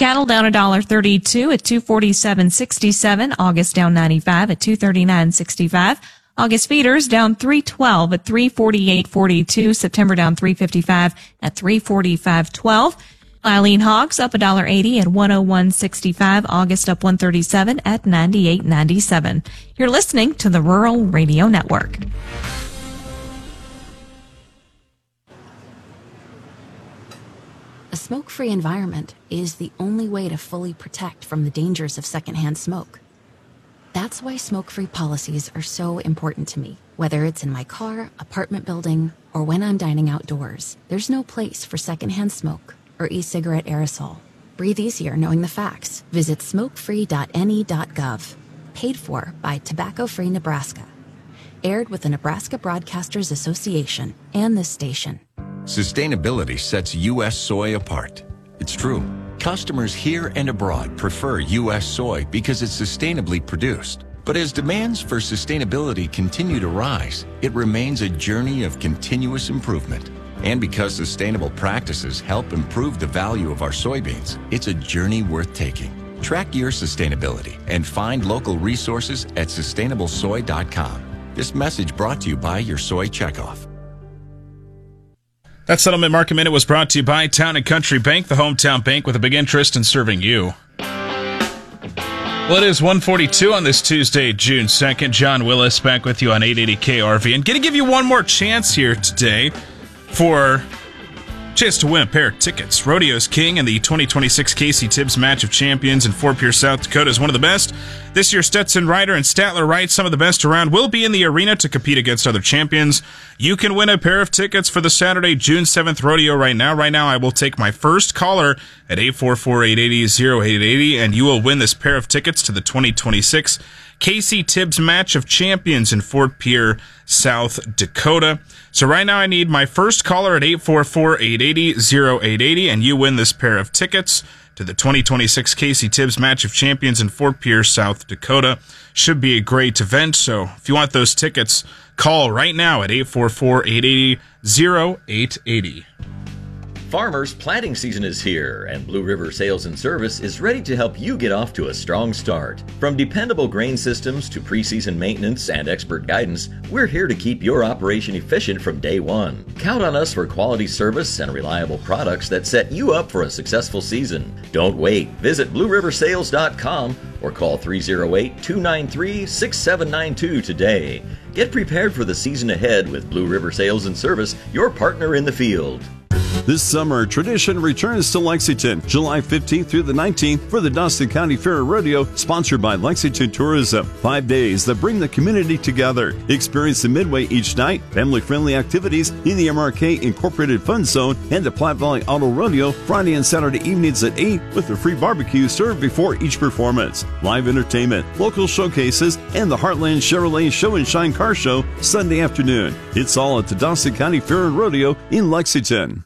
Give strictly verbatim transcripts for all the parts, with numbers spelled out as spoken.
Cattle down one dollar thirty-two at two forty-seven sixty-seven. August down ninety-five at two thirty-nine sixty-five. August feeders down three twelve at three forty-eight forty-two. September down three fifty-five at three forty-five twelve. Eileen hogs up one dollar eighty at one oh one sixty-five. August up one thirty-seven at ninety-eight ninety-seven. You're listening to the Rural Radio Network. A smoke-free environment is the only way to fully protect from the dangers of secondhand smoke. That's why smoke-free policies are so important to me. Whether it's in my car, apartment building, or when I'm dining outdoors, there's no place for secondhand smoke or e-cigarette aerosol. Breathe easier knowing the facts. Visit smoke free dot N E dot gov. Paid for by Tobacco Free Nebraska. Aired with the Nebraska Broadcasters Association and this station. Sustainability sets U S soy apart. It's true. Customers here and abroad prefer U S soy because it's sustainably produced. But as demands for sustainability continue to rise, it remains a journey of continuous improvement. And because sustainable practices help improve the value of our soybeans, it's a journey worth taking. Track your sustainability and find local resources at sustainable soy dot com. This message brought to you by your Soy Checkoff. That Settlement Market Minute was brought to you by Town and Country Bank, the hometown bank with a big interest in serving you. Well, it is one forty-two on this Tuesday, June second. John Willis back with you on eight eighty K R V. And going to give you one more chance here today for a chance to win a pair of tickets. Rodeo's King and the twenty twenty-six Casey Tibbs Match of Champions in Fort Pierce, South Dakota is one of the best. This year, Stetson Ryder and Statler Wright, some of the best around, will be in the arena to compete against other champions. You can win a pair of tickets for the Saturday, June seventh rodeo right now. Right now, I will take my first caller at eight four four, eight eight zero, oh eight eight oh, and you will win this pair of tickets to the twenty twenty-six Casey Tibbs Match of Champions in Fort Pierce, South Dakota. So right now I need my first caller at eight four four, eight eight zero, oh eight eight oh, and you win this pair of tickets to the twenty twenty-six Casey Tibbs Match of Champions in Fort Pierce, South Dakota. Should be a great event, so if you want those tickets, call right now at eight four four, eight eight zero, oh eight eight oh. Farmers, planting season is here, and Blue River Sales and Service is ready to help you get off to a strong start. From dependable grain systems to preseason maintenance and expert guidance, we're here to keep your operation efficient from day one. Count on us for quality service and reliable products that set you up for a successful season. Don't wait. Visit blue river sales dot com or call three oh eight, two nine three, six seven nine two today. Get prepared for the season ahead with Blue River Sales and Service, your partner in the field. This summer, tradition returns to Lexington, July fifteenth through the nineteenth for the Dawson County Fair and Rodeo, sponsored by Lexington Tourism. Five days that bring the community together. Experience the Midway each night, family-friendly activities in the M R K Incorporated Fun Zone, and the Platte Valley Auto Rodeo Friday and Saturday evenings at eight with a free barbecue served before each performance. Live entertainment, local showcases, and the Heartland Chevrolet Show and Shine Car Show Sunday afternoon. It's all at the Dawson County Fair and Rodeo in Lexington.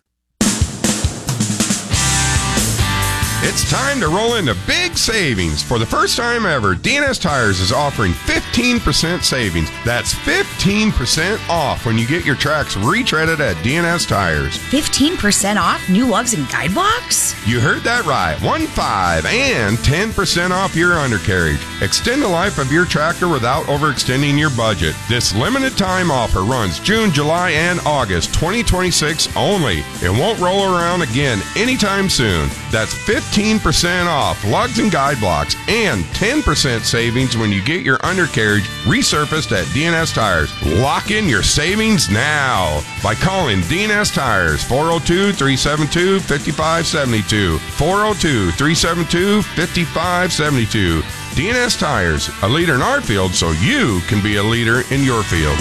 It's time to roll into big savings. For the first time ever, D N S Tires is offering fifteen percent savings. That's fifteen percent off when you get your tracks retreaded at D N S Tires. fifteen percent off new lugs and guide blocks? You heard that right. One five and ten percent off your undercarriage. Extend the life of your tractor without overextending your budget. This limited time offer runs June, July, and August twenty twenty-six only. It won't roll around again anytime soon. That's fifteen percent off lugs and guide blocks and ten percent savings when you get your undercarriage resurfaced at D N S Tires. Lock in your savings now by calling D N S Tires four oh two, three seven two, five five seven two, four oh two, three seven two, five five seven two. D N S Tires, a leader in our field so you can be a leader in your field.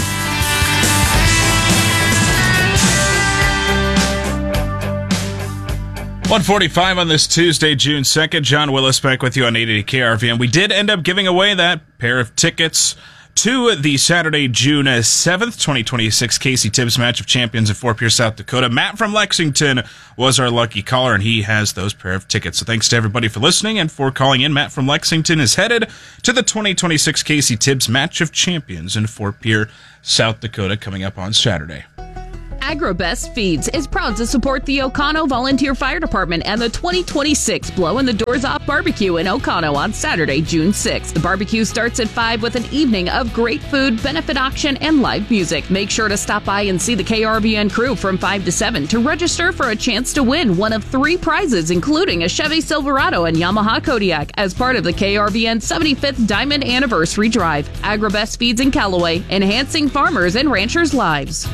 one forty-five on this Tuesday, June second. John Willis back with you on eight eighty K R V. And we did end up giving away that pair of tickets to the Saturday, June seventh, twenty twenty-six Casey Tibbs Match of Champions in Fort Pierce, South Dakota. Matt from Lexington was our lucky caller, and he has those pair of tickets. So thanks to everybody for listening and for calling in. Matt from Lexington is headed to the twenty twenty-six Casey Tibbs Match of Champions in Fort Pierce, South Dakota, coming up on Saturday. AgriBest Feeds is proud to support the Oconto Volunteer Fire Department and the twenty twenty-six Blowing the Doors Off Barbecue in Oconto on Saturday, June sixth. The barbecue starts at five with an evening of great food, benefit auction, and live music. Make sure to stop by and see the K R V N crew from five to seven to register for a chance to win one of three prizes, including a Chevy Silverado and Yamaha Kodiak as part of the K R V N seventy-fifth Diamond Anniversary Drive. AgriBest Feeds in Callaway, enhancing farmers and ranchers' lives.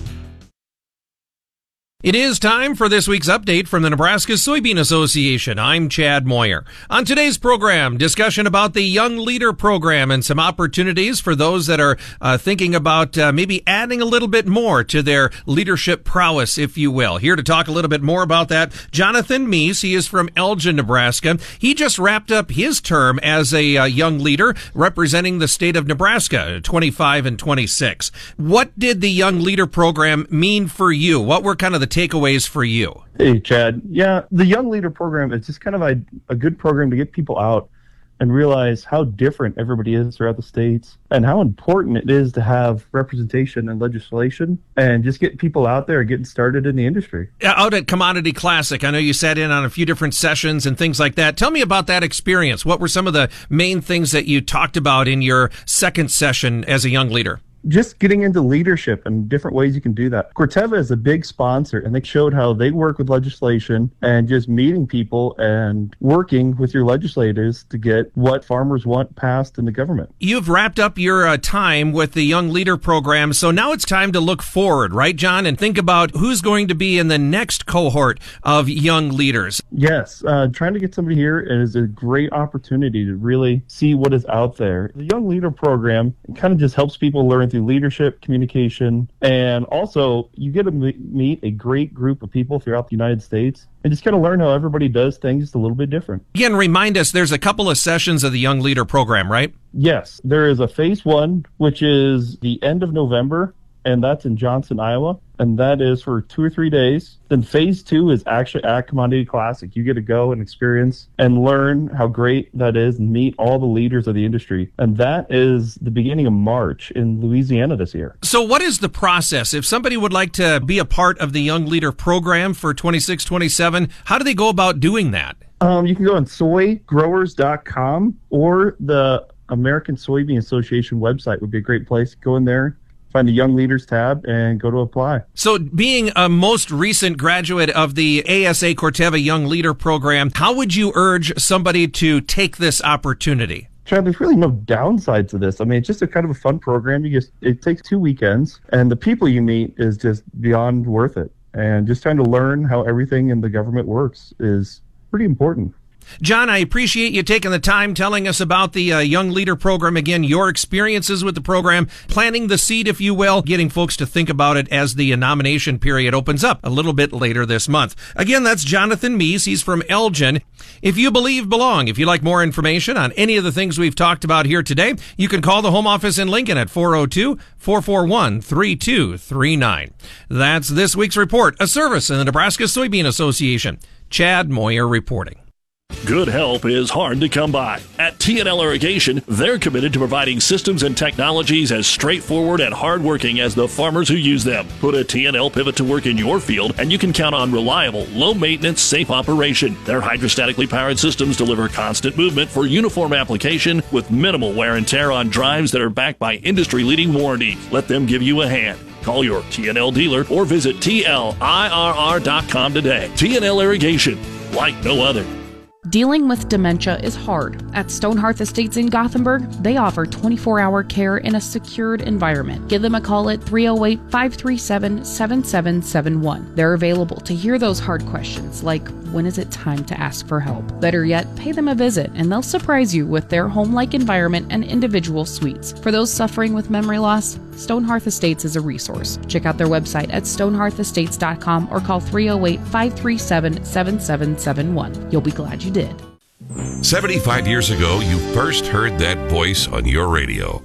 It is time for this week's update from the Nebraska Soybean Association. I'm Chad Moyer. On today's program, discussion about the Young Leader Program and some opportunities for those that are uh, thinking about uh, maybe adding a little bit more to their leadership prowess, if you will. Here to talk a little bit more about that, Jonathan Meese. He is from Elgin, Nebraska. He just wrapped up his term as a uh, young leader representing the state of Nebraska, twenty-five and twenty-six. What did the Young Leader Program mean for you? What were kind of the takeaways for you? Hey, Chad. Yeah, the Young Leader Program is just kind of a, a good program to get people out and realize how different everybody is throughout the states and how important it is to have representation and legislation and just get people out there getting started in the industry. Out at Commodity Classic, I know you sat in on a few different sessions and things like that. Tell me about that experience. What were some of the main things that you talked about in your second session as a young leader? Just getting into leadership and different ways you can do that. Corteva is a big sponsor, and they showed how they work with legislation and just meeting people and working with your legislators to get what farmers want passed in the government. You've wrapped up your uh, time with the Young Leader Program, so now it's time to look forward, right, John, and think about who's going to be in the next cohort of young leaders. Yes, uh, trying to get somebody here is a great opportunity to really see what is out there. The Young Leader Program kind of just helps people learn through leadership, communication, and also you get to meet a great group of people throughout the United States and just kind of learn how everybody does things just a little bit different. Again, remind us, there's a couple of sessions of the Young Leader Program, right? Yes, there is a phase one, which is the end of November, and that's in Johnson, Iowa, and that is for two or three days. Then phase two is actually at Commodity Classic. You get to go and experience and learn how great that is and meet all the leaders of the industry. And that is the beginning of March in Louisiana this year. So what is the process? If somebody would like to be a part of the Young Leader Program for twenty-six twenty-seven, how do they go about doing that? Um, you can go on soy growers dot com or the American Soybean Association website would be a great place. Go in there, find the Young Leaders tab, and go to apply. So being a most recent graduate of the A S A Corteva Young Leader Program, how would you urge somebody to take this opportunity? Chad, there's really no downside to this. I mean, it's just a kind of a fun program. You just it takes two weekends, and the people you meet is just beyond worth it. And just trying to learn how everything in the government works is pretty important. John, I appreciate you taking the time telling us about the uh, Young Leader Program. Again, your experiences with the program, planting the seed, if you will, getting folks to think about it as the nomination period opens up a little bit later this month. Again, that's Jonathan Meese. He's from Elgin. If you believe, belong. If you'd like more information on any of the things we've talked about here today, you can call the home office in Lincoln at four oh two, four four one, three two three nine. That's this week's report, a service in the Nebraska Soybean Association. Chad Moyer reporting. Good help is hard to come by. At T and L Irrigation, they're committed to providing systems and technologies as straightforward and hardworking as the farmers who use them. Put a T and L pivot to work in your field, and you can count on reliable, low-maintenance, safe operation. Their hydrostatically powered systems deliver constant movement for uniform application with minimal wear and tear on drives that are backed by industry-leading warranties. Let them give you a hand. Call your T and L dealer or visit T L I R R dot com today. T and L Irrigation, like no other. Dealing with dementia is hard. At Stonehearth Estates in Gothenburg, they offer twenty-four hour care in a secured environment. Give them a call at three oh eight, five three seven, seven seven seven one. They're available to hear those hard questions like, when is it time to ask for help? Better yet, pay them a visit and they'll surprise you with their home-like environment and individual suites. For those suffering with memory loss, Stonehearth Estates is a resource. Check out their website at stonehearth estates dot com or call three oh eight, five three seven, seven seven seven one. You'll be glad you did. seventy-five years ago, you first heard that voice on your radio.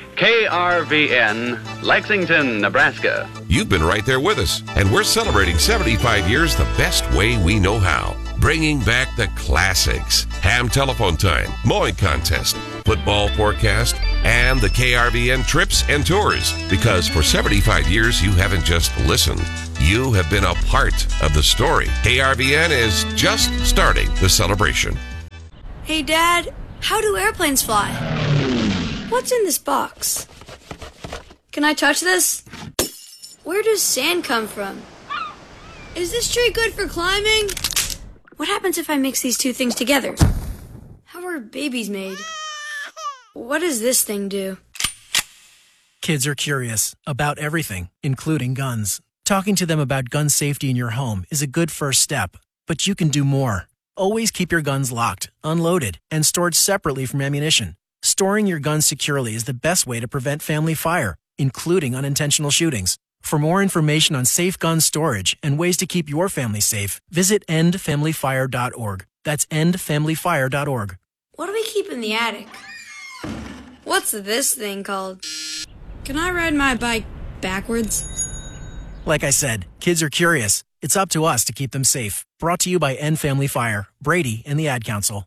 K R V N, Lexington, Nebraska. You've been right there with us, and we're celebrating seventy-five years the best way we know how. Bringing back the classics. Ham telephone time, mowing contest, football forecast, and the K R V N Trips and Tours. Because for seventy-five years, you haven't just listened. You have been a part of the story. K R V N is just starting the celebration. Hey, Dad, how do airplanes fly? What's in this box? Can I touch this? Where does sand come from? Is this tree good for climbing? What happens if I mix these two things together? How are babies made? What does this thing do? Kids are curious about everything, including guns. Talking to them about gun safety in your home is a good first step, but you can do more. Always keep your guns locked, unloaded, and stored separately from ammunition. Storing your guns securely is the best way to prevent family fire, including unintentional shootings. For more information on safe gun storage and ways to keep your family safe, visit end family fire dot org. That's end family fire dot org. What do we keep in the attic? What's this thing called? Can I ride my bike backwards? Like I said, kids are curious. It's up to us to keep them safe. Brought to you by End Family Fire, Brady, and the Ad Council.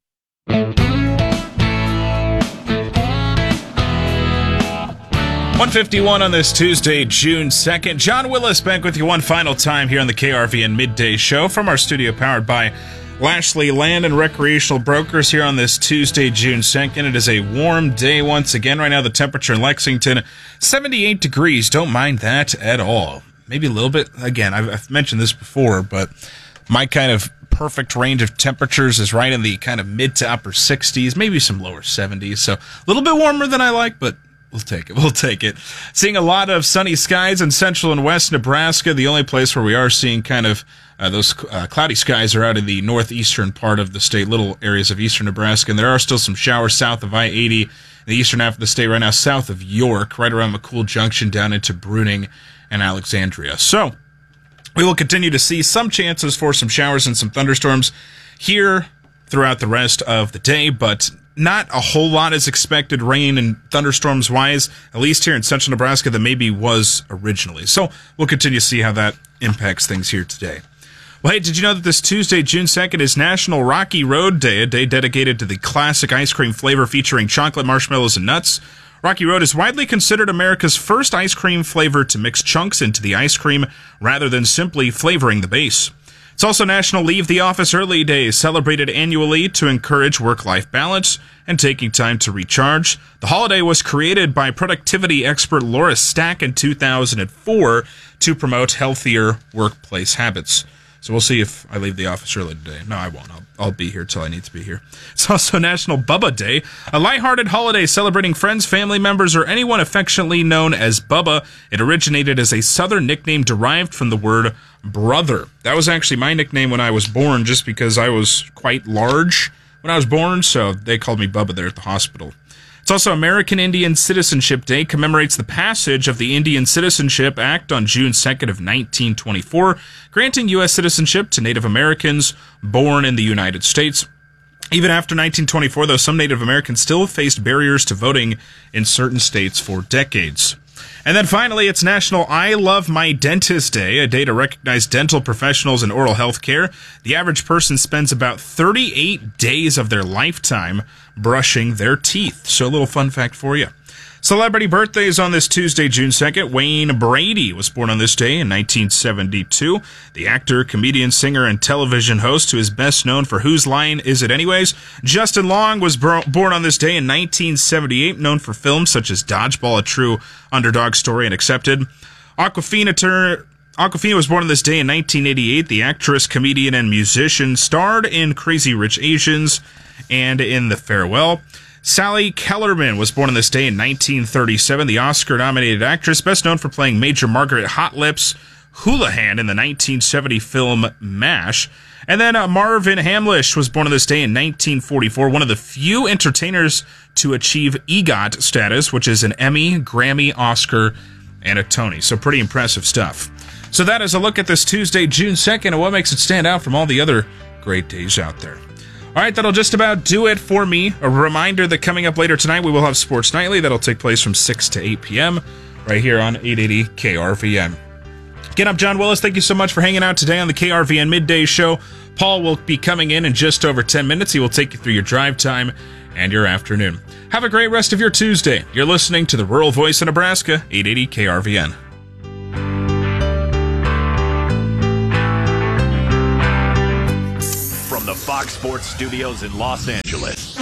one fifty-one on this Tuesday, June second. John Willis back with you one final time here on the K R V N Midday Show from our studio powered by Lashley Land and Recreational Brokers here on this Tuesday, June second. It is a warm day once again. Right now the temperature in Lexington, seventy-eight degrees. Don't mind that at all. Maybe a little bit. Again, I've, I've mentioned this before, but my kind of perfect range of temperatures is right in the kind of mid to upper sixties, maybe some lower seventies. So a little bit warmer than I like, but we'll take it. We'll take it. Seeing a lot of sunny skies in central and west Nebraska. The only place where we are seeing kind of uh, those uh, cloudy skies are out in the northeastern part of the state, little areas of eastern Nebraska. And there are still some showers south of I eighty in the eastern half of the state right now, south of York, right around McCool Junction down into Bruning and Alexandria. So we will continue to see some chances for some showers and some thunderstorms here throughout the rest of the day, but not a whole lot is expected rain and thunderstorms wise, at least here in central Nebraska, than maybe was originally. So we'll continue to see how that impacts things here today. Well, hey, did you know that this Tuesday, June second, is National Rocky Road Day, a day dedicated to the classic ice cream flavor featuring chocolate, marshmallows, and nuts? Rocky Road is widely considered America's first ice cream flavor to mix chunks into the ice cream rather than simply flavoring the base. It's also National Leave the Office Early Day, celebrated annually to encourage work-life balance and taking time to recharge. The holiday was created by productivity expert Laura Stack in two thousand four to promote healthier workplace habits. So we'll see if I leave the office early today. No, I won't. I'll, I'll be here till I need to be here. It's also National Bubba Day, a lighthearted holiday celebrating friends, family members, or anyone affectionately known as Bubba. It originated as a southern nickname derived from the word brother. That was actually my nickname when I was born, just because I was quite large when I was born, so they called me Bubba there at the hospital. It's also American Indian Citizenship Day, commemorates the passage of the Indian Citizenship Act on June second of nineteen twenty-four, granting U S citizenship to Native Americans born in the United States. Even after nineteen twenty-four, though, some Native Americans still faced barriers to voting in certain states for decades. And then finally, it's National I Love My Dentist Day, a day to recognize dental professionals and oral health care. The average person spends about thirty-eight days of their lifetime brushing their teeth. So a little fun fact for you. Celebrity birthdays on this Tuesday, June second. Wayne Brady was born on this day in nineteen seventy-two. The actor, comedian, singer, and television host who is best known for Whose Line Is It Anyways? Justin Long was bro- born on this day in nineteen seventy-eight, known for films such as Dodgeball, A True Underdog Story, and Accepted. Awkwafina Turner... Awkwafina was born on this day in nineteen eighty-eight. The actress, comedian, and musician starred in Crazy Rich Asians and in The Farewell. Sally Kellerman was born on this day in nineteen thirty-seven, the Oscar-nominated actress, best known for playing Major Margaret Hot Lips Houlihan in the nineteen seventy film MASH. And then uh, Marvin Hamlish was born on this day in nineteen forty-four, one of the few entertainers to achieve EGOT status, which is an Emmy, Grammy, Oscar, and a Tony. So pretty impressive stuff. So that is a look at this Tuesday, June second, and what makes it stand out from all the other great days out there. All right, that'll just about do it for me. A reminder that coming up later tonight, we will have Sports Nightly. That'll take place from six to eight p.m. right here on eight eighty K R V N. Again, I'm John Willis. Thank you so much for hanging out today on the K R V N Midday Show. Paul will be coming in in just over ten minutes. He will take you through your drive time and your afternoon. Have a great rest of your Tuesday. You're listening to the Rural Voice of Nebraska, eight eighty K R V N. From the Fox Sports Studios in Los Angeles,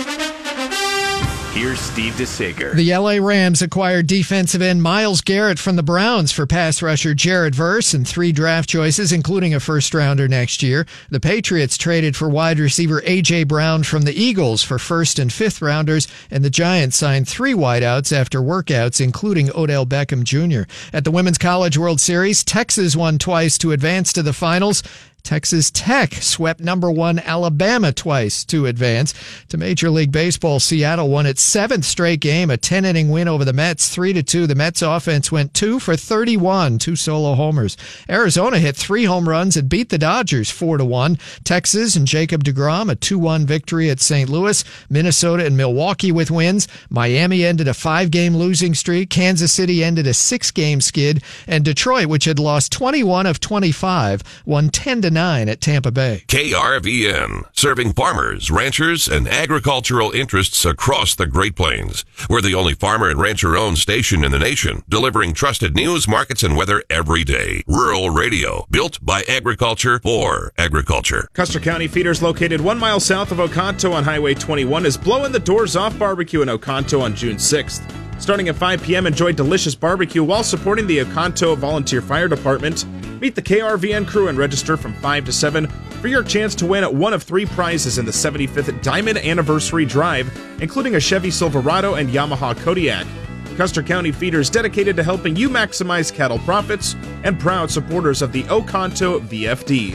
here's Steve DeSager. The L A Rams acquired defensive end Myles Garrett from the Browns for pass rusher Jared Verse and three draft choices, including a first-rounder next year. The Patriots traded for wide receiver A J. Brown from the Eagles for first- and fifth-rounders, and the Giants signed three wideouts after workouts, including Odell Beckham Junior At the Women's College World Series, Texas won twice to advance to the finals. Texas Tech swept number one Alabama twice to advance to Major League Baseball. Seattle won its seventh straight game, a ten-inning win over the Mets, three to two. The Mets offense went two for thirty-one, two solo homers. Arizona hit three home runs and beat the Dodgers four to one. Texas and Jacob deGrom, a two one victory at Saint Louis. Minnesota and Milwaukee with wins. Miami ended a five-game losing streak. Kansas City ended a six-game skid. And Detroit, which had lost twenty-one of twenty-five, won ten to nine at Tampa Bay. K R V N, serving farmers, ranchers, and agricultural interests across the Great Plains. We're the only farmer and rancher-owned station in the nation, delivering trusted news, markets, and weather every day. Rural Radio, built by agriculture for agriculture. Custer County Feeders, located one mile south of Oconto on Highway twenty-one, is blowing the doors off barbecue in Oconto on June sixth. Starting at five p.m., enjoy delicious barbecue while supporting the Oconto Volunteer Fire Department. Meet the K R V N crew and register from five to seven for your chance to win one of three prizes in the seventy-fifth Diamond Anniversary Drive, including a Chevy Silverado and Yamaha Kodiak. Custer County Feeders, dedicated to helping you maximize cattle profits and proud supporters of the Oconto V F D.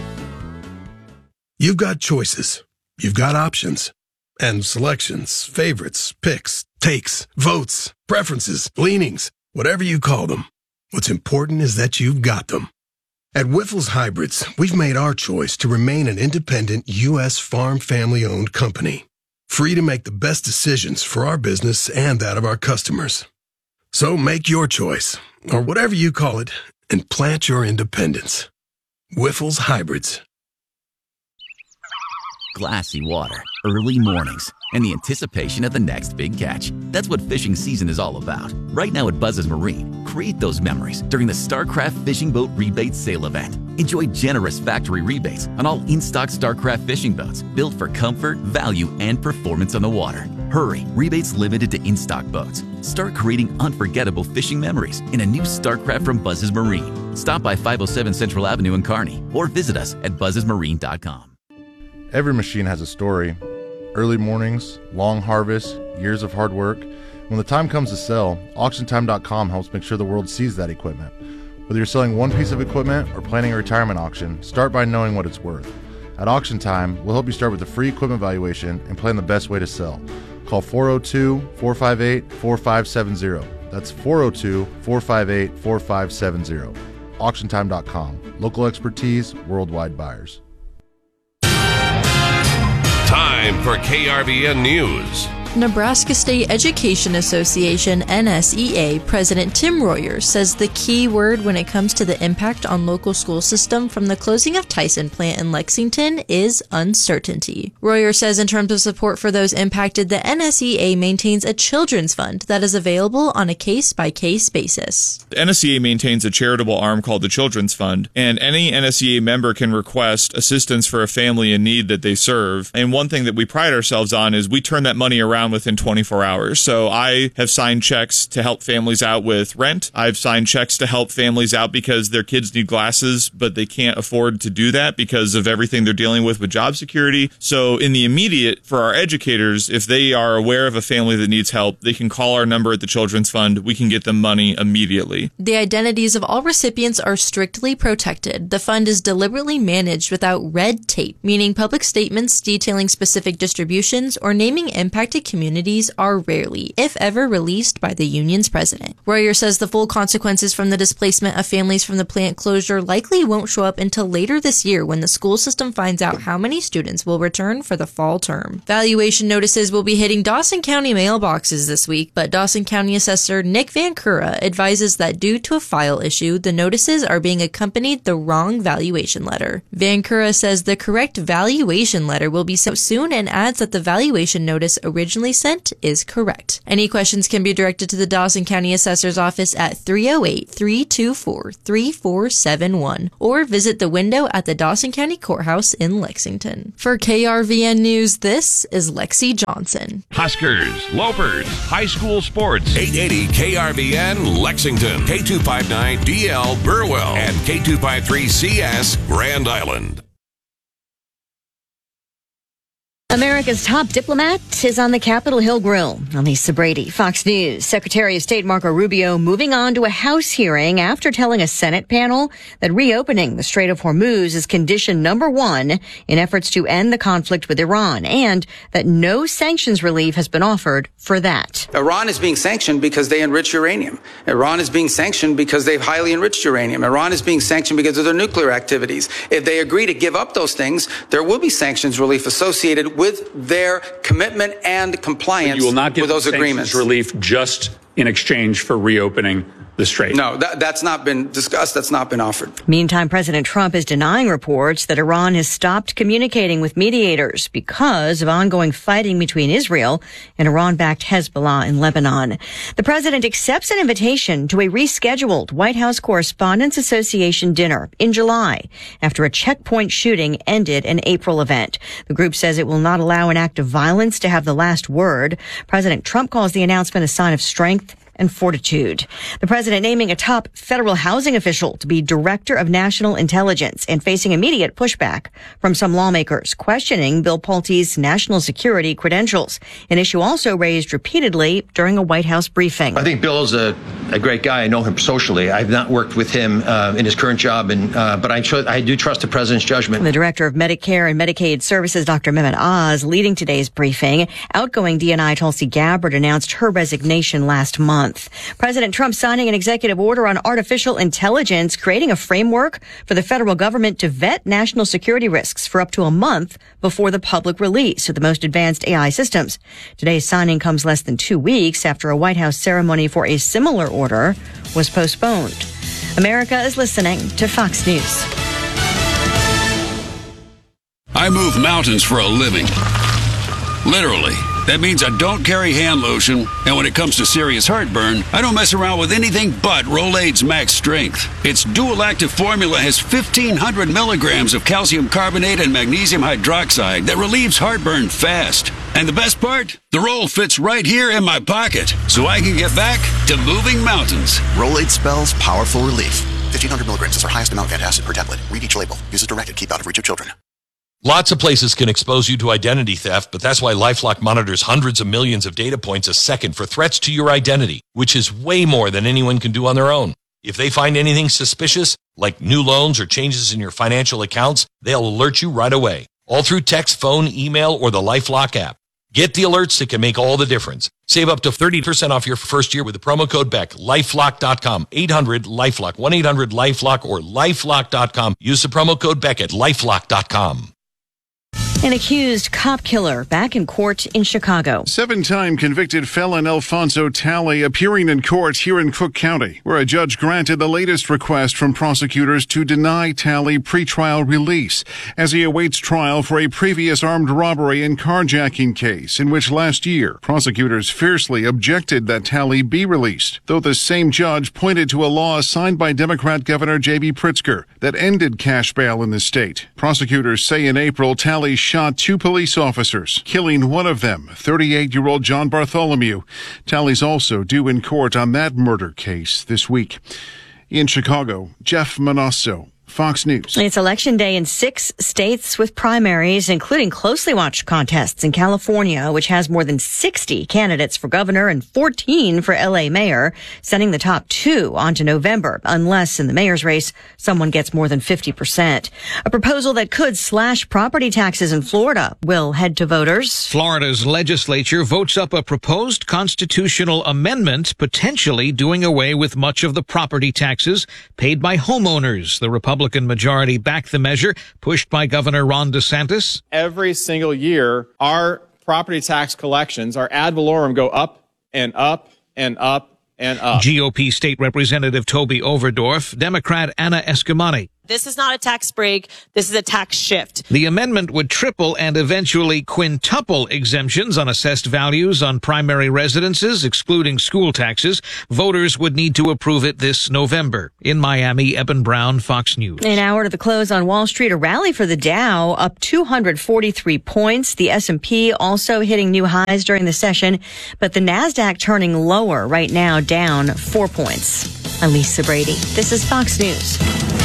You've got choices. You've got options. And selections, favorites, picks, takes, votes, preferences, leanings, whatever you call them. What's important is that you've got them. At Wyffels Hybrids, we've made our choice to remain an independent U S farm family-owned company, free to make the best decisions for our business and that of our customers. So make your choice, or whatever you call it, and plant your independence. Wyffels Hybrids. Glassy water, early mornings, and the anticipation of the next big catch. That's what fishing season is all about. Right now at Buzz's Marine, create those memories during the StarCraft Fishing Boat Rebate Sale event. Enjoy generous factory rebates on all in-stock StarCraft fishing boats built for comfort, value, and performance on the water. Hurry, rebates limited to in-stock boats. Start creating unforgettable fishing memories in a new StarCraft from Buzz's Marine. Stop by five oh seven Central Avenue in Kearney or visit us at buzzes marine dot com. Every machine has a story. Early mornings, long harvests, years of hard work. When the time comes to sell, auction time dot com helps make sure the world sees that equipment. Whether you're selling one piece of equipment or planning a retirement auction, start by knowing what it's worth. At Auction Time, we'll help you start with a free equipment valuation and plan the best way to sell. Call four oh two, four five eight, four five seven zero. That's four oh two, four five eight, four five seven zero. auction time dot com. Local expertise, worldwide buyers. Time for K R V N News. Nebraska State Education Association, N S E A, President Tim Royer says the key word when it comes to the impact on local school system from the closing of Tyson plant in Lexington is uncertainty. Royer says in terms of support for those impacted, the N S E A maintains a children's fund that is available on a case-by-case basis. The N S E A maintains a charitable arm called the Children's Fund, and any N S E A member can request assistance for a family in need that they serve. And one thing that we pride ourselves on is we turn that money around within twenty-four hours. So I have signed checks to help families out with rent. I've signed checks to help families out because their kids need glasses, but they can't afford to do that because of everything they're dealing with with job security. So in the immediate, for our educators, if they are aware of a family that needs help, they can call our number at the Children's Fund. We can get them money immediately. The identities of all recipients are strictly protected. The fund is deliberately managed without red tape, meaning public statements detailing specific distributions or naming impacted communities communities are rarely, if ever, released by the union's president. Royer says the full consequences from the displacement of families from the plant closure likely won't show up until later this year when the school system finds out how many students will return for the fall term. Valuation notices will be hitting Dawson County mailboxes this week, but Dawson County Assessor Nick Van Cura advises that due to a file issue, the notices are being accompanied the wrong valuation letter. Van Cura says the correct valuation letter will be sent soon and adds that the valuation notice originally sent is correct. Any questions can be directed to the Dawson County Assessor's Office at three oh eight, three two four, three four seven one or visit the window at the Dawson County Courthouse in Lexington. For K R V N News, this is Lexi Johnson. Huskers, Lopers, high school sports. eight eighty K R V N Lexington, K two fifty-nine D L Burwell, and K two fifty-three C S Grand Island. America's top diplomat is on the Capitol Hill Grill. I'm Lisa Brady, Fox News. Secretary of State Marco Rubio moving on to a House hearing after telling a Senate panel that reopening the Strait of Hormuz is condition number one in efforts to end the conflict with Iran, and that no sanctions relief has been offered for that. Iran is being sanctioned because they enrich uranium. Iran is being sanctioned because they've highly enriched uranium. Iran is being sanctioned because of their nuclear activities. If they agree to give up those things, there will be sanctions relief associated with with their commitment and compliance you will not give with those sanctions agreements. Relief just in exchange for reopening the strait. No, that, that's not been discussed. That's not been offered. Meantime, President Trump is denying reports that Iran has stopped communicating with mediators because of ongoing fighting between Israel and Iran-backed Hezbollah in Lebanon. The president accepts an invitation to a rescheduled White House Correspondents Association dinner in July after a checkpoint shooting ended an April event. The group says it will not allow an act of violence to have the last word. President Trump calls the announcement a sign of strength and fortitude. The president naming a top federal housing official to be director of national intelligence and facing immediate pushback from some lawmakers questioning Bill Pulte's national security credentials, an issue also raised repeatedly during a White House briefing. I think Bill is a, a great guy. I know him socially. I've not worked with him uh, in his current job, and uh, but I, tr- I do trust the president's judgment. The director of Medicare and Medicaid Services, Doctor Mehmet Oz, leading today's briefing. Outgoing D N I Tulsi Gabbard announced her resignation last month. President Trump signing an executive order on artificial intelligence, creating a framework for the federal government to vet national security risks for up to a month before the public release of the most advanced A I systems. Today's signing comes less than two weeks after a White House ceremony for a similar order was postponed. America is listening to Fox News. I move mountains for a living. Literally. That means I don't carry hand lotion, and when it comes to serious heartburn, I don't mess around with anything but Rolaids Max Strength. Its dual-active formula has fifteen hundred milligrams of calcium carbonate and magnesium hydroxide that relieves heartburn fast. And the best part? The roll fits right here in my pocket, so I can get back to moving mountains. Rolaids spells powerful relief. fifteen hundred milligrams is our highest amount of antacid per tablet. Read each label. Use as directed. Keep out of reach of children. Lots of places can expose you to identity theft, but that's why LifeLock monitors hundreds of millions of data points a second for threats to your identity, which is way more than anyone can do on their own. If they find anything suspicious, like new loans or changes in your financial accounts, they'll alert you right away, all through text, phone, email, or the LifeLock app. Get the alerts that can make all the difference. Save up to thirty percent off your first year with the promo code B E C. LifeLock dot com, eight hundred LifeLock, one eight hundred LifeLock, or LifeLock dot com. Use the promo code B E C at LifeLock dot com. An accused cop killer back in court in Chicago. Seven-time convicted felon Alfonso Talley appearing in court here in Cook County, where a judge granted the latest request from prosecutors to deny Talley pretrial release as he awaits trial for a previous armed robbery and carjacking case in which last year prosecutors fiercely objected that Talley be released, though the same judge pointed to a law signed by Democrat Governor J B Pritzker that ended cash bail in the state. Prosecutors say in April Talley shot two police officers, killing one of them, thirty-eight-year-old John Bartholomew. Talley's also due in court on that murder case this week. In Chicago, Jeff Manasso, Fox News. It's election day in six states with primaries, including closely watched contests in California, which has more than sixty candidates for governor and fourteen for L A mayor, sending the top two on to November, unless in the mayor's race, someone gets more than fifty percent. A proposal that could slash property taxes in Florida will head to voters. Florida's legislature votes up a proposed constitutional amendment, potentially doing away with much of the property taxes paid by homeowners. The Republican Republican majority backed the measure, pushed by Governor Ron DeSantis. Every single year, our property tax collections, our ad valorem, go up and up and up and up. G O P State Representative Toby Overdorf, Democrat Anna Escamani. This is not a tax break. This is a tax shift. The amendment would triple and eventually quintuple exemptions on assessed values on primary residences, excluding school taxes. Voters would need to approve it this November. In Miami, Eben Brown, Fox News. An hour to the close on Wall Street, a rally for the Dow up two hundred forty-three points. The S and P also hitting new highs during the session, but the NASDAQ turning lower right now, down four points. I'm Lisa Brady. This is Fox News.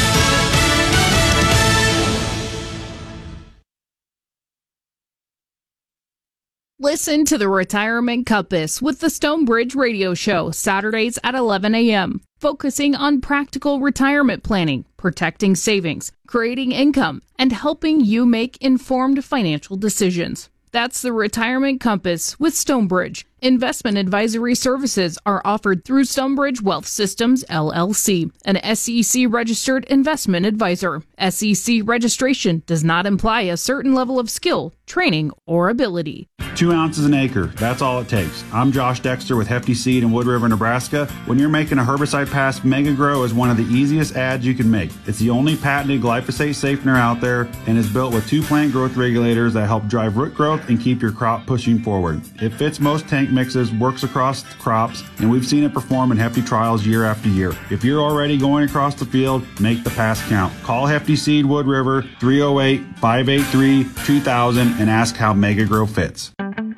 Listen to the Retirement Compass with the Stonebridge Radio Show, Saturdays at eleven a.m., focusing on practical retirement planning, protecting savings, creating income, and helping you make informed financial decisions. That's the Retirement Compass with Stonebridge. Investment advisory services are offered through Stonebridge Wealth Systems, L L C, an S E C-registered investment advisor. S E C registration does not imply a certain level of skill, training, or ability. Two ounces an acre, that's all it takes. I'm Josh Dexter with Hefty Seed in Wood River, Nebraska. When you're making a herbicide pass, MegaGrow is one of the easiest ads you can make. It's the only patented glyphosate safener out there and is built with two plant growth regulators that help drive root growth and keep your crop pushing forward. It fits most tank mixes, works across crops, and we've seen it perform in Hefty trials year after year. If you're already going across the field, make the pass count. Call Hefty Seed Wood River three oh eight, five eight three, two thousand and ask how MegaGrow fits.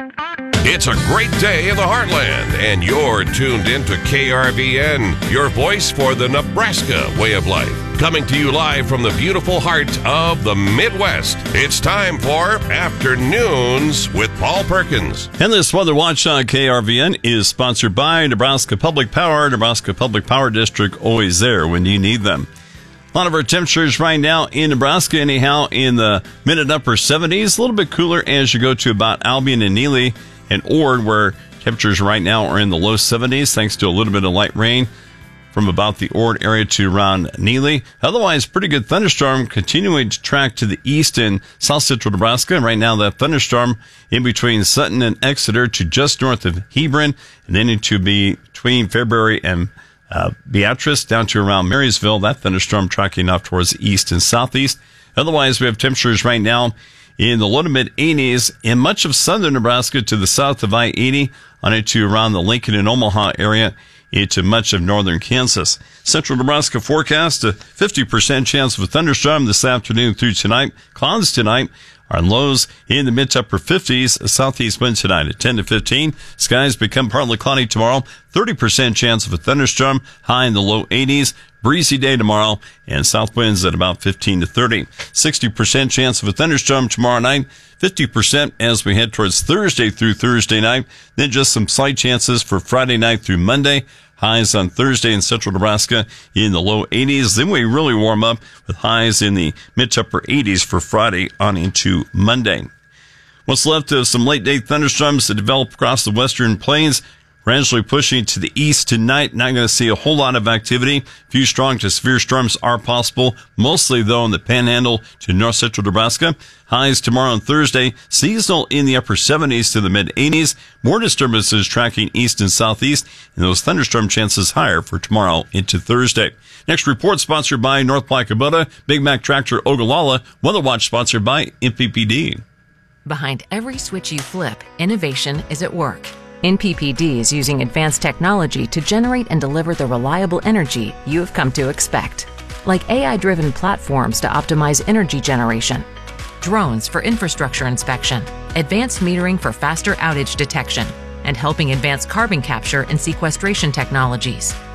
It's a great day in the heartland, and you're tuned into K R V N, your voice for the Nebraska way of life. Coming to you live from the beautiful heart of the Midwest. It's time for Afternoons with Paul Perkins. And this Weather Watch on K R V N is sponsored by Nebraska Public Power. Nebraska Public Power District, always there when you need them. A lot of our temperatures right now in Nebraska, anyhow, in the mid and upper seventies. A little bit cooler as you go to about Albion and Neely and Ord, where temperatures right now are in the low seventies, thanks to a little bit of light rain from about the Ord area to around Neely. Otherwise, pretty good thunderstorm continuing to track to the east in south central Nebraska. And right now, that thunderstorm in between Sutton and Exeter to just north of Hebron, and then into be between Fairbury and uh, Beatrice down to around Marysville. That thunderstorm tracking off towards the east and southeast. Otherwise, we have temperatures right now in the low to mid eighties in much of southern Nebraska to the south of I eighty on into around the Lincoln and Omaha area into much of northern Kansas. Central Nebraska forecast a fifty percent chance of a thunderstorm this afternoon through tonight. Clouds tonight are lows in the mid to upper fifties. A southeast wind tonight at ten to fifteen. Skies become partly cloudy tomorrow. thirty percent chance of a thunderstorm, high in the low eighties. Breezy day tomorrow, and south winds at about fifteen to thirty. sixty percent chance of a thunderstorm tomorrow night. fifty percent as we head towards Thursday through Thursday night. Then just some slight chances for Friday night through Monday. Highs on Thursday in central Nebraska in the low eighties. Then we really warm up with highs in the mid to upper eighties for Friday on into Monday. What's left of some late day thunderstorms that develop across the western plains, gradually pushing to the east tonight. Not going to see a whole lot of activity. A few strong to severe storms are possible, mostly though in the panhandle to north central Nebraska. Highs tomorrow and Thursday, seasonal in the upper seventies to the mid eighties. More disturbances tracking east and southeast, and those thunderstorm chances higher for tomorrow into Thursday. Next report sponsored by North Platte Kubota, Big Mac Tractor Ogallala. Weather Watch sponsored by N P P D. Behind every switch you flip, innovation is at work. N P P D is using advanced technology to generate and deliver the reliable energy you have come to expect. Like A I-driven platforms to optimize energy generation, drones for infrastructure inspection, advanced metering for faster outage detection, and helping advance carbon capture and sequestration technologies.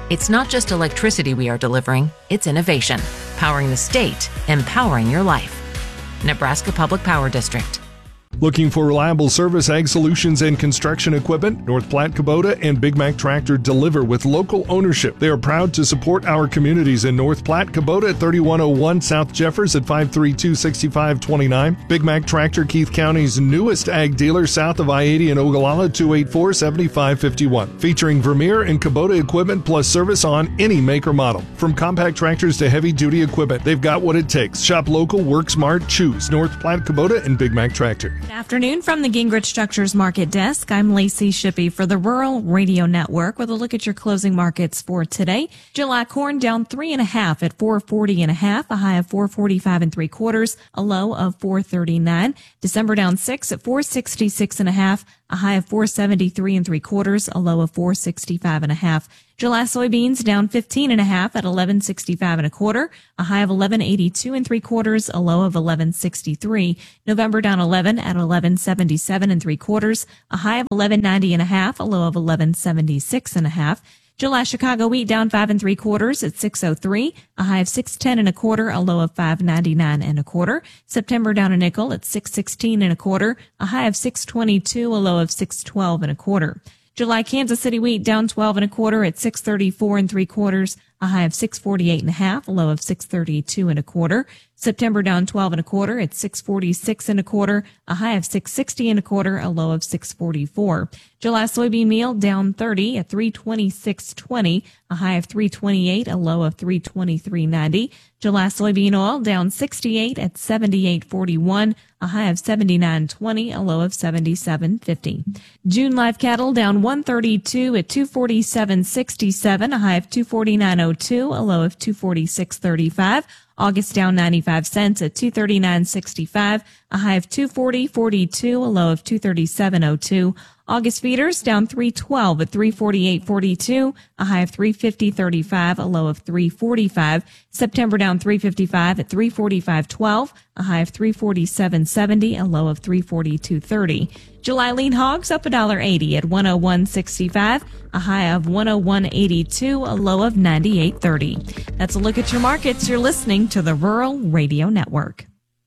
It's not just electricity we are delivering, it's innovation, powering the state, empowering your life. Nebraska Public Power District. Looking for reliable service, ag solutions, and construction equipment? North Platte Kubota and Big Mac Tractor deliver with local ownership. They are proud to support our communities in North Platte. Kubota at thirty-one oh one South Jeffers at five three two, six five two nine. Big Mac Tractor, Keith County's newest ag dealer south of I eighty in Ogallala, two eight four, seven five five one. Featuring Vermeer and Kubota equipment plus service on any make or model. From compact tractors to heavy-duty equipment, they've got what it takes. Shop local, work smart, choose North Platte Kubota and Big Mac Tractor. Good afternoon from the Gingrich Structures Market Desk. I'm Lacey Shippey for the Rural Radio Network with a look at your closing markets for today. July corn down three and a half at four forty and a half, a high of four forty-five and three quarters, a low of four thirty-nine. December down six at four sixty-six and a half, a high of four seventy-three and three quarters, a low of four sixty-five and a half. July soybeans down fifteen and a half at eleven sixty-five and a quarter, a high of eleven eighty-two and three quarters, a low of eleven sixty-three. November down eleven at eleven seventy-seven and three quarters, a high of eleven ninety and a half, a low of eleven seventy-six and a half. July Chicago wheat down five and three quarters at six oh three, a high of six ten and a quarter, a low of five ninety-nine and a quarter. September down a nickel at six sixteen and a quarter, a high of six twenty-two, a low of six twelve and a quarter. July Kansas City wheat down twelve and a quarter at six thirty-four and three quarters, a high of six forty-eight and a half, a low of six thirty-two and a quarter. September down twelve and a quarter at six forty-six and a quarter, a high of six sixty and a quarter, a low of six forty-four. July soybean meal down thirty at three twenty-six twenty, a high of three twenty-eight, a low of three twenty-three ninety. July soybean oil down sixty-eight at seventy-eight forty-one, a high of seventy-nine twenty, a low of seventy-seven fifty. June live cattle down one thirty-two at two forty-seven sixty-seven, a high of two forty-nine oh two, a low of two forty-six thirty-five. August down ninety-five cents at two thirty-nine sixty-five, a high of two forty forty-two, a low of two thirty-seven oh two. August feeders down three twelve at three forty-eight forty-two, a high of three fifty thirty-five, a low of three forty-five. September down three fifty-five at three forty-five twelve, a high of three forty-seven seventy, a low of three forty-two thirty. July lean hogs up one dollar eighty at one oh one sixty-five, a high of one oh one eighty-two, a low of ninety-eight thirty. That's a look at your markets. You're listening to the Rural Radio Network.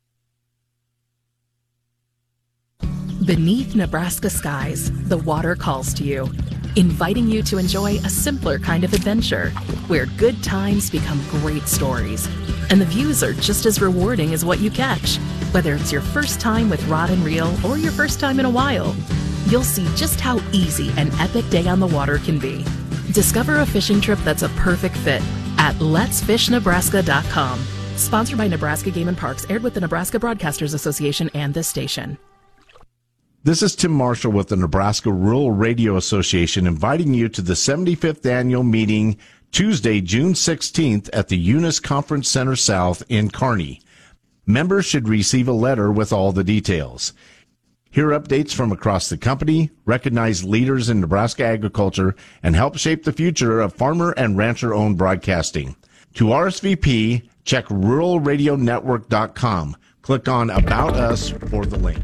Beneath Nebraska skies, the water calls to you, inviting you to enjoy a simpler kind of adventure where good times become great stories. And the views are just as rewarding as what you catch. Whether it's your first time with rod and reel or your first time in a while, you'll see just how easy an epic day on the water can be. Discover a fishing trip that's a perfect fit at lets fish nebraska dot com. Sponsored by Nebraska Game and Parks, aired with the Nebraska Broadcasters Association and this station. This is Tim Marshall with the Nebraska Rural Radio Association, inviting you to the seventy-fifth annual meeting Tuesday, June sixteenth at the Eunice Conference Center South in Kearney. Members should receive a letter with all the details. Hear updates from across the company, recognize leaders in Nebraska agriculture, and help shape the future of farmer and rancher-owned broadcasting. To R S V P, check rural radio network dot com. Click on About Us for the link.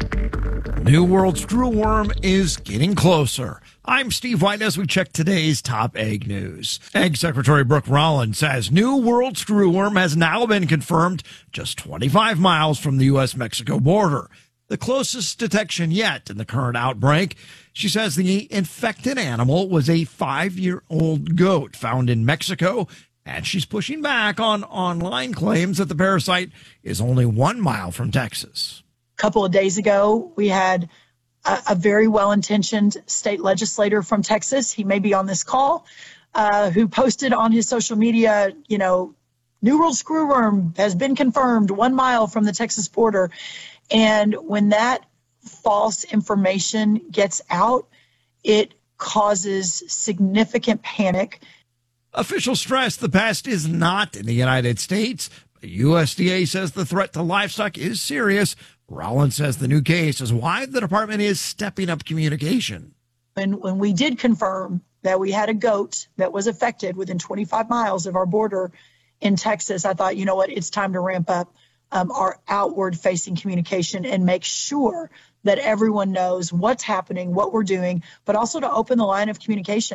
New World Screwworm is getting closer. I'm Steve White as we check today's top ag news. Ag Secretary Brooke Rollins says New World Screwworm has now been confirmed just twenty-five miles from the U S Mexico border. The closest detection yet in the current outbreak. She says the infected animal was a five-year-old goat found in Mexico, and she's pushing back on online claims that the parasite is only one mile from Texas. A couple of days ago, we had a, a very well-intentioned state legislator from Texas, he may be on this call, uh, who posted on his social media, you know, New World Screwworm has been confirmed one mile from the Texas border. And when that false information gets out, it causes significant panic. Officials stress the pest is not in the United States. U S D A says the threat to livestock is serious. Rollins says the new case is why the department is stepping up communication. When, when we did confirm that we had a goat that was affected within twenty-five miles of our border in Texas, I thought, you know what, it's time to ramp up um, our outward-facing communication and make sure that everyone knows what's happening, what we're doing, but also to open the line of communication.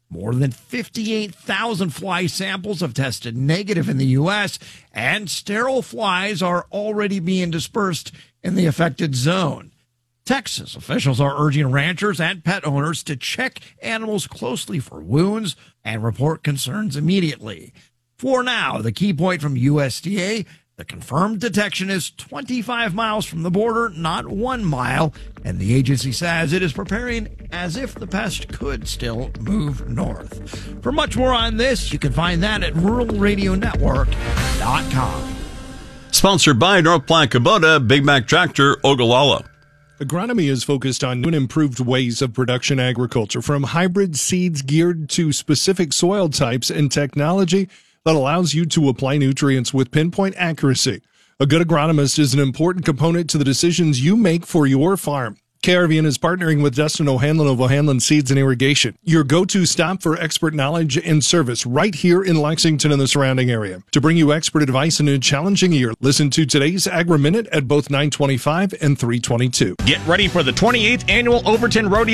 More than fifty-eight thousand fly samples have tested negative in the U S, and sterile flies are already being dispersed in the affected zone. Texas officials are urging ranchers and pet owners to check animals closely for wounds and report concerns immediately. For now, the key point from U S D A, the confirmed detection is twenty-five miles from the border, not one mile, and the agency says it is preparing as if the pest could still move north. For much more on this, you can find that at rural radio network dot com. Sponsored by North Platte Kubota, Big Mac Tractor, Ogallala. Agronomy is focused on new and improved ways of production agriculture, from hybrid seeds geared to specific soil types and technology that allows you to apply nutrients with pinpoint accuracy. A good agronomist is an important component to the decisions you make for your farm. K R V N is partnering with Dustin O'Hanlon of O'Hanlon Seeds and Irrigation, your go-to stop for expert knowledge and service right here in Lexington and the surrounding area. To bring you expert advice in a challenging year, listen to today's Agri-Minute at both nine twenty-five and three twenty-two. Get ready for the twenty-eighth Annual Overton Rodeo